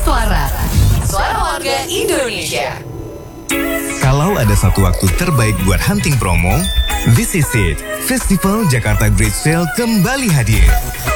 Suara. Suara warga Indonesia. Kalau ada satu waktu terbaik buat hunting promo, this is it. Festival Jakarta Great Sale kembali hadir.